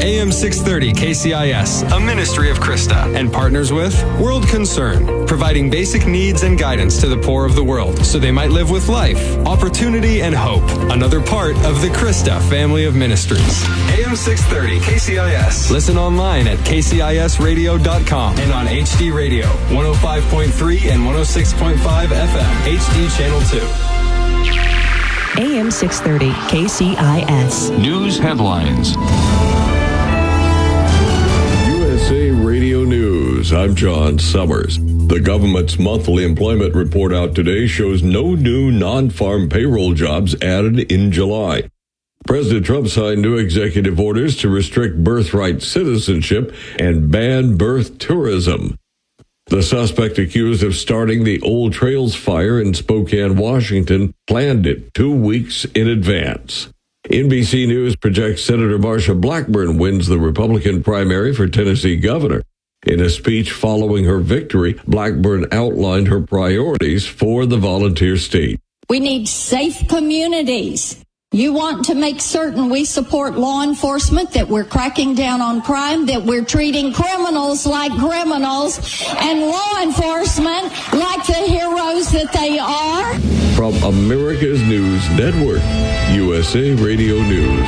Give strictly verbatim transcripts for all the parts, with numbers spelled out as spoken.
A M six thirty K C I S, a ministry of Krista, and partners with World Concern, providing basic needs and guidance to the poor of the world so they might live with life, opportunity, and hope. Another part of the Krista family of ministries. A M six thirty K C I S. Listen online at K C I S radio dot com and on H D Radio, one oh five point three and one oh six point five F M, H D Channel two. A M six thirty K C I S. News headlines. U S A Radio News. I'm John Summers. The government's monthly employment report out today shows no new non-farm payroll jobs added in July. President Trump signed new executive orders to restrict birthright citizenship and ban birth tourism. The suspect accused of starting the Old Trails fire in Spokane, Washington, planned it two weeks in advance. N B C News projects Senator Marsha Blackburn wins the Republican primary for Tennessee governor. In a speech following her victory, Blackburn outlined her priorities for the volunteer state. We need safe communities. You want to make certain we support law enforcement, that we're cracking down on crime, that we're treating criminals like criminals, and law enforcement like the heroes that they are. From America's News Network, U S A Radio News.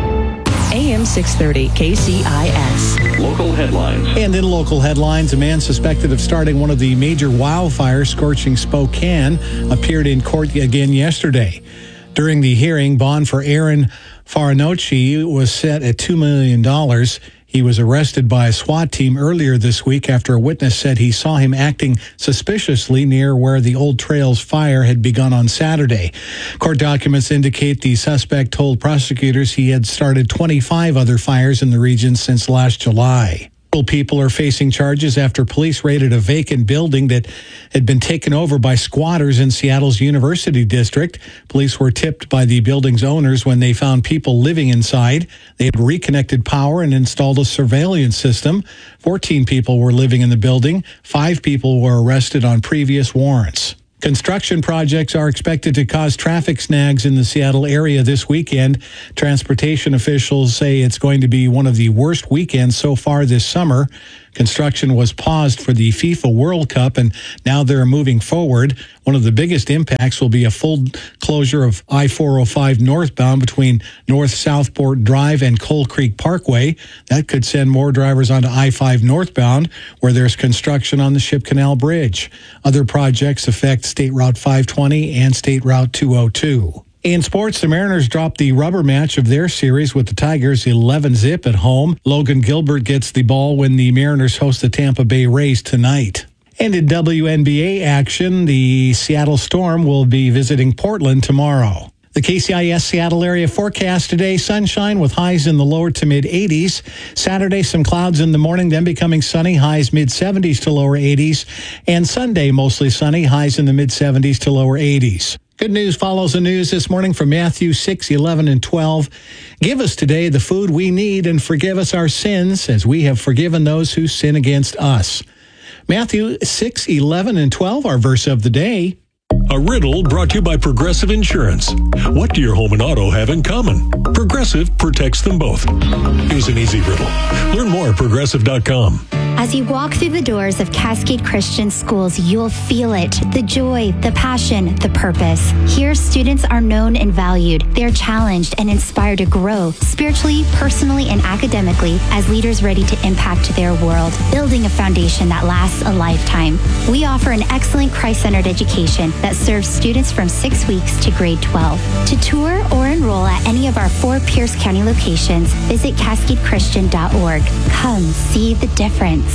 A M six thirty K C I S. Local headlines. And in local headlines, a man suspected of starting one of the major wildfires scorching Spokane appeared in court again yesterday. During the hearing, bond for Aaron Farinocci was set at two million dollars. He was arrested by a SWAT team earlier this week after a witness said he saw him acting suspiciously near where the Old Trails fire had begun on Saturday. Court documents indicate the suspect told prosecutors he had started twenty-five other fires in the region since last July. People are facing charges after police raided a vacant building that had been taken over by squatters in Seattle's University District. Police were tipped by the building's owners when they found people living inside. They had reconnected power and installed a surveillance system. fourteen people were living in the building. Five people were arrested on previous warrants. Construction projects are expected to cause traffic snags in the Seattle area this weekend. Transportation officials say it's going to be one of the worst weekends so far this summer. Construction was paused for the FIFA World Cup, and now they're moving forward. One of the biggest impacts will be a full closure of I four oh five northbound between North Southport Drive and Coal Creek Parkway. That could send more drivers onto I five northbound, where there's construction on the Ship Canal Bridge. Other projects affect State Route five twenty and State Route two oh two. In sports, the Mariners dropped the rubber match of their series with the Tigers eleven zip at home. Logan Gilbert gets the ball when the Mariners host the Tampa Bay Rays tonight. And in W N B A action, the Seattle Storm will be visiting Portland tomorrow. The K C I S Seattle area forecast today, sunshine with highs in the lower to mid eighties. Saturday, some clouds in the morning, then becoming sunny, highs mid seventies to lower eighties. And Sunday, mostly sunny, highs in the mid seventies to lower eighties. Good news follows the news this morning from Matthew six, eleven, and twelve. Give us today the food we need and forgive us our sins as we have forgiven those who sin against us. Matthew six, eleven, and twelve, our verse of the day. A riddle brought to you by Progressive Insurance. What do your home and auto have in common? Progressive protects them both. Here's an easy riddle. Learn more at progressive dot com. As you walk through the doors of Cascade Christian Schools, you'll feel it. The joy, the passion, the purpose. Here, students are known and valued. They're challenged and inspired to grow spiritually, personally, and academically as leaders ready to impact their world, building a foundation that lasts a lifetime. We offer an excellent Christ-centered education that serves students from six weeks to grade twelve. To tour or enroll at any of our four Pierce County locations, visit cascade christian dot org. Come see the difference.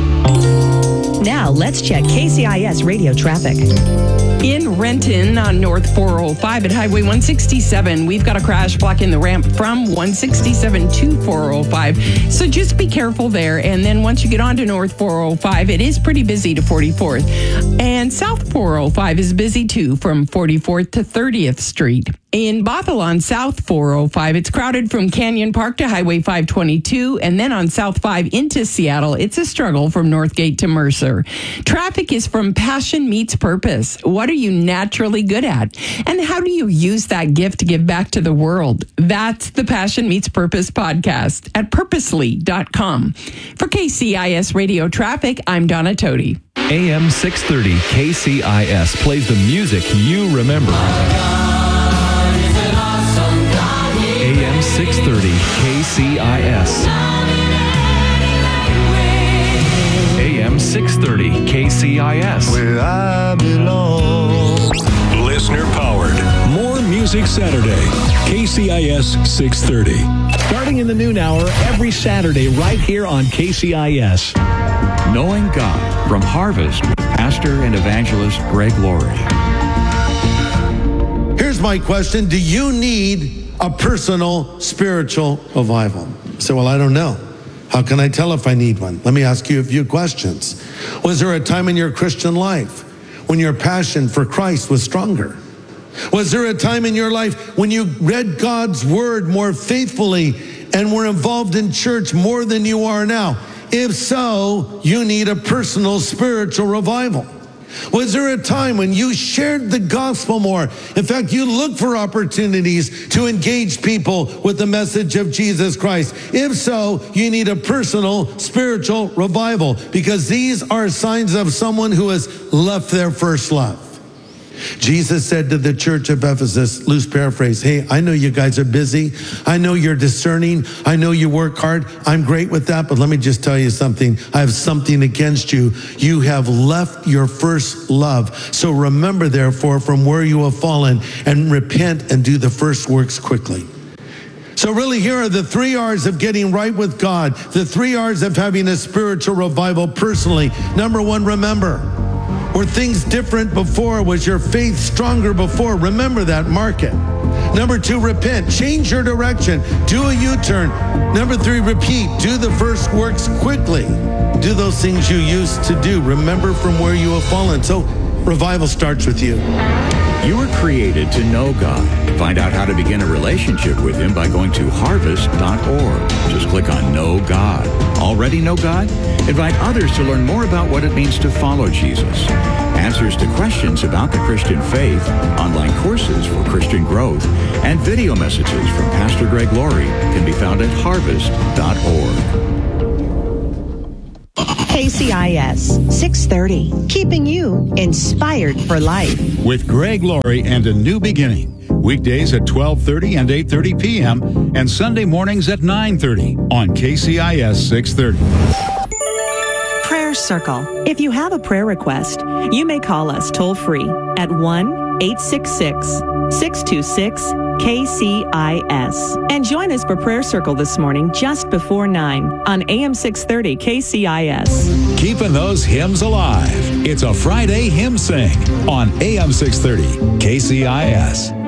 Now let's check K C I S radio traffic. In Renton on North four oh five at Highway one sixty-seven, we've got a crash blocking the ramp from one sixty-seven to four oh five. So just be careful there. And then once you get onto North four oh five, it is pretty busy to forty-fourth. And South four oh five is busy too from forty-fourth to thirtieth Street. In Bothell on South four oh five, it's crowded from Canyon Park to Highway five twenty-two, and then on South five into Seattle, it's a struggle from Northgate to Mercer. Traffic is from Passion Meets Purpose. What are you naturally good at? And how do you use that gift to give back to the world? That's the Passion Meets Purpose podcast at purposely dot com. For K C I S Radio Traffic, I'm Donna Toti. A M six thirty K C I S plays the music you remember. A M six thirty K C I S. A M six thirty K C I S. Where I belong. Listener powered. More Music Saturday. K C I S six thirty. Starting in the noon hour every Saturday right here on K C I S. Knowing God from Harvest, Pastor and Evangelist Greg Laurie. Here's my question. Do you need a personal spiritual revival? So, well, I don't know. How can I tell if I need one? Let me ask you a few questions. Was there a time in your Christian life when your passion for Christ was stronger? Was there a time in your life when you read God's word more faithfully and were involved in church more than you are now? If so, you need a personal spiritual revival. Was there a time when you shared the gospel more? In fact, you looked for opportunities to engage people with the message of Jesus Christ. If so, you need a personal spiritual revival, because these are signs of someone who has left their first love. Jesus said to the church of Ephesus, loose paraphrase, hey, I know you guys are busy. I know you're discerning. I know you work hard. I'm great with that, but let me just tell you something. I have something against you. You have left your first love. So remember, therefore, from where you have fallen, and repent and do the first works quickly. So really, here are the three R's of getting right with God, the three R's of having a spiritual revival personally. Number one, remember. Were things different before? Was your faith stronger before? Remember that, mark it. Number two, repent. Change your direction. Do a U-turn. Number three, repeat. Do the first works quickly. Do those things you used to do. Remember from where you have fallen. So revival starts with you. You were created to know God. Find out how to begin a relationship with Him by going to harvest dot org. Just click on Know God. Already know God? Invite others to learn more about what it means to follow Jesus. Answers to questions about the Christian faith, online courses for Christian growth, and video messages from Pastor Greg Laurie can be found at harvest dot org. K C I S six thirty, keeping you inspired for life. With Greg Laurie and A New Beginning. Weekdays at twelve thirty and eight thirty p.m. and Sunday mornings at nine thirty on K C I S six thirty. Prayer Circle. If you have a prayer request, you may call us toll free at one eight six six, six two six, K C I S. And join us for Prayer Circle this morning just before nine on A M six thirty K C I S. Keeping those hymns alive. It's a Friday hymn sing on A M six thirty K C I S.